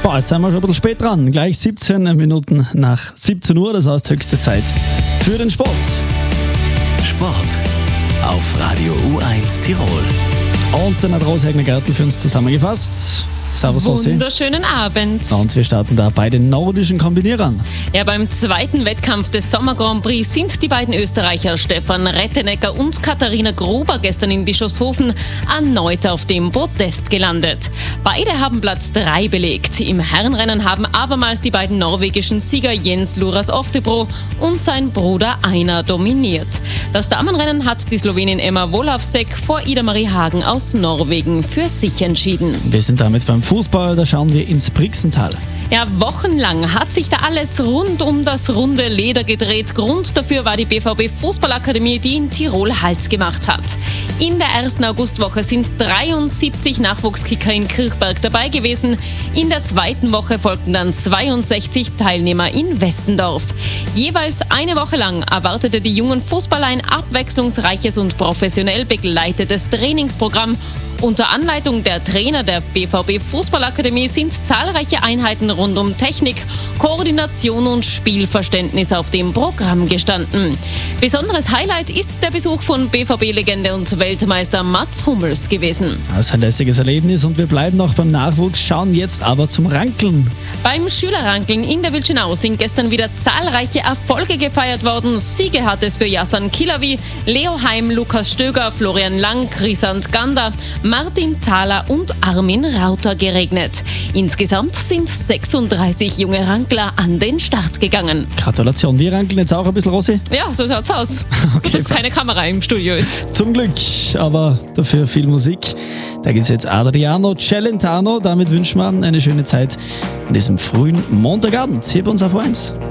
Boah, jetzt sind wir schon ein bisschen spät dran. Gleich 17 Minuten nach 17 Uhr, das heißt höchste Zeit für den Sport. Sport auf Radio U1 Tirol. Und dann hat Rosi Gärtl für uns zusammengefasst. Servus Rosi. Wunderschönen Abend. Und wir starten da bei den nordischen Kombinierern. Ja, beim zweiten Wettkampf des Sommer Grand Prix sind die beiden Österreicher Stefan Rettenecker und Katharina Gruber gestern in Bischofshofen erneut auf dem Podest gelandet. Beide haben Platz 3 belegt. Im Herrenrennen haben abermals die beiden norwegischen Sieger Jens Luras Oftebro und sein Bruder Einar dominiert. Das Damenrennen hat die Slowenin Emma Wolavsek vor Ida-Marie Hagen aus Norwegen für sich entschieden. Wir sind damit beim Fußball, da schauen wir ins Brixental. Ja, wochenlang hat sich da alles rund um das runde Leder gedreht. Grund dafür war die BVB Fußballakademie, die in Tirol Halt gemacht hat. In der ersten Augustwoche sind 73 Nachwuchskicker in Kirchberg dabei gewesen. In der zweiten Woche folgten dann 62 Teilnehmer in Westendorf. Jeweils eine Woche lang erwartete die jungen Fußballer ein abwechslungsreiches und professionell begleitetes Trainingsprogramm. Unter Anleitung der Trainer der BVB Fußballakademie sind zahlreiche Einheiten rund um Technik, Koordination und Spielverständnis auf dem Programm gestanden. Besonderes Highlight ist der Besuch von BVB-Legende und Weltmeister Mats Hummels gewesen. Das ist ein lässiges Erlebnis und wir bleiben noch beim Nachwuchs, schauen jetzt aber zum Rankeln. Beim Schülerrankeln in der Wilchenau sind gestern wieder zahlreiche Erfolge gefeiert worden. Siege hat es für Yasan Kilavi, Leo Heim, Lukas Stöger, Florian Lang, Chrisant Gander, Martin Thaler und Armin Rauter geregnet. Insgesamt sind 36 junge Rankler an den Start gegangen. Gratulation, wir rankeln jetzt auch ein bisschen, Rosi? Ja, so schaut's aus. Okay, dass keine Kamera im Studio ist. Zum Glück, aber dafür viel Musik. Da gibt es jetzt Adriano Celentano. Damit wünschen wir eine schöne Zeit an diesem frühen Montagabend hier bei uns auf U1.